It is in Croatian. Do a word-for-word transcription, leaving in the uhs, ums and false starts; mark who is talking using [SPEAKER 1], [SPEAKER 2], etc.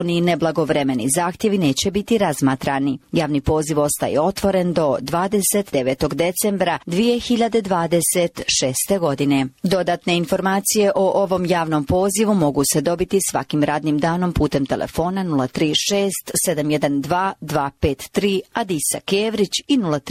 [SPEAKER 1] ni neblagovremeni zahtjevi neće biti razmatrani. Javni poziv ostaje otvoren do dvadeset devetog decembra dvije hiljade dvadeset šeste. godine. Dodatne informacije o ovom javnom pozivu mogu se dobiti svakim radnim danom putem telefona nula tri šest sedam jedan dva dva pet tri Adisa Kevrić i nula tri